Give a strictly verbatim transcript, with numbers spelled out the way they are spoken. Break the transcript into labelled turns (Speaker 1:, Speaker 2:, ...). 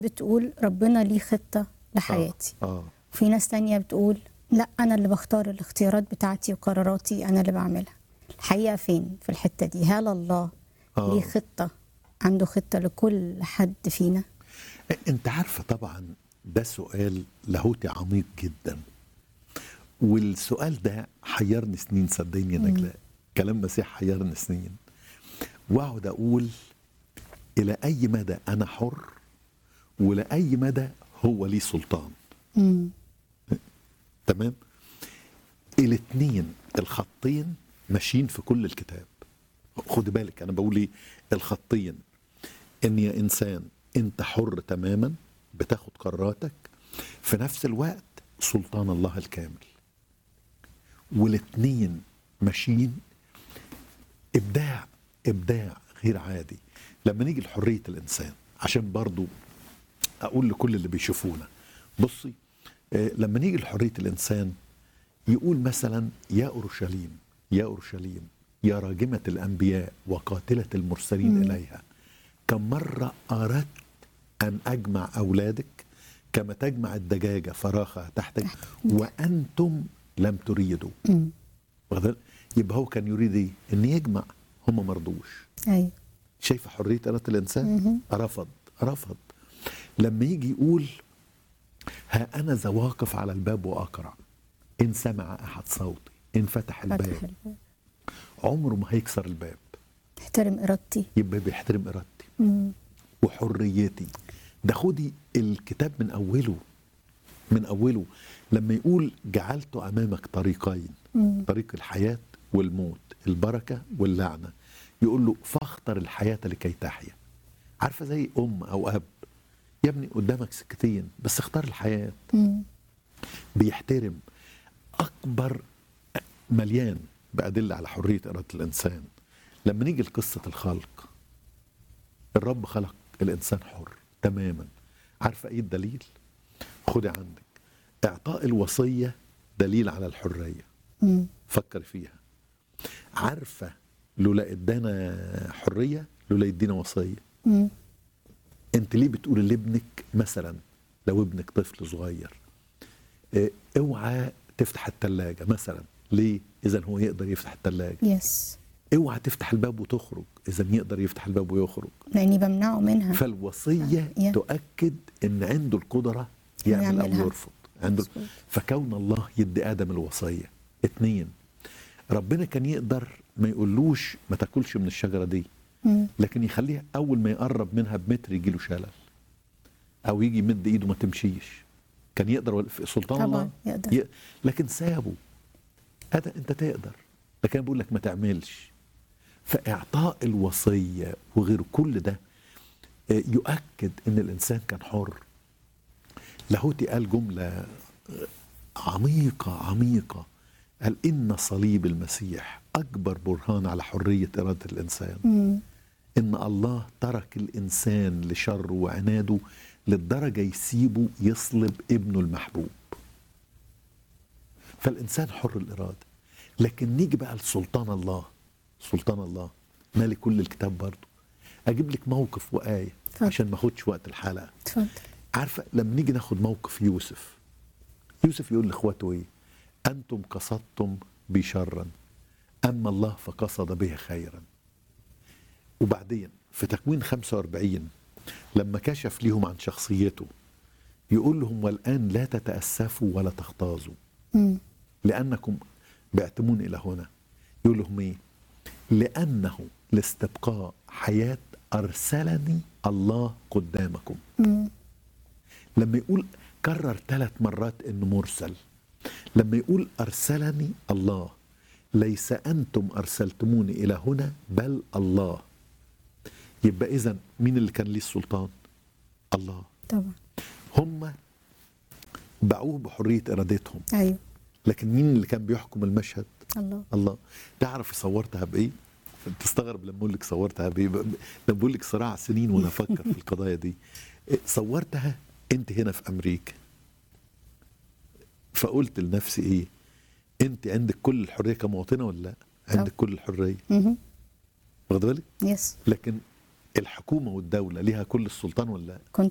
Speaker 1: بتقول ربنا ليه خطة لحياتي.
Speaker 2: اه اه
Speaker 1: وفي ناس تانية بتقول لا، أنا اللي بختار الاختيارات بتاعتي وقراراتي أنا اللي بعملها. الحقيقة فين في الحتة دي؟ هل الله ليه
Speaker 2: اه
Speaker 1: خطة، عنده خطة لكل حد فينا؟
Speaker 2: انت عارفه طبعا ده سؤال لاهوتي عميق جدا، والسؤال ده حيرني سنين، صدقيني يا نجلاء. كلام مسيح حيرني سنين، واقعد اقول الى اي مدى انا حر ولاي مدى هو ليه سلطان.
Speaker 1: مم.
Speaker 2: تمام. الاثنين الخطين ماشيين في كل الكتاب. خد بالك انا بقول ايه الخطين، ان يا انسان انت حر تماما بتاخد قراراتك، في نفس الوقت سلطان الله الكامل، والاثنين ماشيين ابداع ابداع غير عادي. لما نيجي لحريه الانسان، عشان برضو اقول لكل اللي بيشوفونا، بصي آه، لما نيجي لحريه الانسان يقول مثلا يا اورشليم يا اورشليم يا راجمه الانبياء وقاتله المرسلين
Speaker 1: مم.
Speaker 2: اليها، كم مره اردت ان اجمع اولادك كما تجمع الدجاجه فراخها تحتك
Speaker 1: تحت.
Speaker 2: وانتم لم تريدوا.
Speaker 1: مم.
Speaker 2: واخد بالك؟ يبقى هو كان يريد ايه؟ ان يجمع، هم ما رضوش.
Speaker 1: أيوة.
Speaker 2: شايفه حريه اراده الانسان؟
Speaker 1: مهم.
Speaker 2: رفض رفض. لما يجي يقول ها انا ذا واقف على الباب واقرع، ان سمع احد صوتي ان فتح الباب،
Speaker 1: فتح الباب.
Speaker 2: عمره ما هيكسر الباب.
Speaker 1: احترم إرادتي.
Speaker 2: يبقى بيحترم ارادتي
Speaker 1: مم.
Speaker 2: وحريتي. ده خدي الكتاب من اوله من اوله لما يقول جعلت امامك طريقين،
Speaker 1: مم.
Speaker 2: طريق الحياه والموت، البركه واللعنه، يقول له فاختر الحياه لكي تحيا. عارفه زي ام او اب، يا ابني قدامك سكتين بس اختار الحياه.
Speaker 1: مم.
Speaker 2: بيحترم. اكبر مليان بأدلة على حرية إرادة الإنسان. لما نيجي لقصة الخلق، الرب خلق الإنسان حر تماما. عارفة إيه الدليل؟ خدي عندك إعطاء الوصية دليل على الحرية.
Speaker 1: مم.
Speaker 2: فكر فيها. عارفة لولا إدانا حرية لولا يدينا وصية.
Speaker 1: مم.
Speaker 2: أنت ليه بتقول لابنك مثلا لو ابنك طفل صغير اه، اوعى تفتح التلاجة مثلا، ليه؟ إذا هو يقدر يفتح التلاجة.
Speaker 1: يس.
Speaker 2: اوعى تفتح الباب وتخرج، اذا يقدر يفتح الباب ويخرج.
Speaker 1: لأني بمنعه منها.
Speaker 2: فالوصيه
Speaker 1: يا.
Speaker 2: تؤكد ان عنده القدره يعمل او
Speaker 1: يعملها.
Speaker 2: يرفض. عنده.
Speaker 1: مظبوط.
Speaker 2: فكون الله يدي ادم الوصيه. اتنين، ربنا كان يقدر ما يقولوش ما تاكلش من الشجره دي،
Speaker 1: مم.
Speaker 2: لكن يخليه اول ما يقرب منها بمتر يجيله شلل، او يجي يمد ايده ما تمشيش. كان يقدر ولا- في سلطان
Speaker 1: طبعا
Speaker 2: الله
Speaker 1: يقدر.
Speaker 2: ي... لكن سابه. هذا انت تقدر، لكن بقول لك ما تعملش. فإعطاء الوصية وغير كل ده آه، يؤكد أن الإنسان كان حر. لاهوتي قال جملة آه، عميقة عميقة، قال إن صليب المسيح أكبر برهان على حرية إرادة الإنسان.
Speaker 1: مم.
Speaker 2: إن الله ترك الإنسان لشره وعناده للدرجة يسيبه يصلب ابنه المحبوب. فالإنسان حر الإرادة. لكن نيجي بقى لسلطان الله. سلطان الله مالي كل الكتاب برضو. اجيب لك موقف وايه
Speaker 1: اتفضل.
Speaker 2: عشان ما اخدش وقت الحلقه.
Speaker 1: اتفضل.
Speaker 2: عارفه لما نيجي ناخد موقف يوسف، يوسف يقول لاخواته ايه؟ انتم قصدتم بي شرا اما الله فقصد به خيرا. وبعدين في تكوين خمسة وأربعين لما كشف ليهم عن شخصيته يقول لهم والان لا تتاسفوا ولا تغتاظوا
Speaker 1: مم.
Speaker 2: لانكم بعتمون الى هنا. يقول لهم ايه؟ لأنه لاستبقاء حياة أرسلني الله قدامكم.
Speaker 1: مم.
Speaker 2: لما يقول كرر ثلاث مرات إنه مرسل، لما يقول أرسلني الله، ليس أنتم أرسلتموني إلى هنا بل الله. يبقى إذن مين اللي كان ليه السلطان؟ الله.
Speaker 1: طبعا.
Speaker 2: هم باعوه بحرية إرادتهم،
Speaker 1: أيوه.
Speaker 2: لكن مين اللي كان بيحكم المشهد؟
Speaker 1: الله.
Speaker 2: الله. تعرف صورتها بايه؟ تستغرب لما اقول لك صورتها بايه؟ لما بقول لك صراع سنين وانا افكر في القضايا دي. صورتها انت هنا في امريكا، فقلت لنفسي ايه؟ انت عندك كل الحريه كمواطنه ولا لا؟ عندك كل الحريه،
Speaker 1: مهم.
Speaker 2: واخد بالك؟
Speaker 1: يس.
Speaker 2: لكن الحكومه والدوله ليها كل السلطان ولا لا؟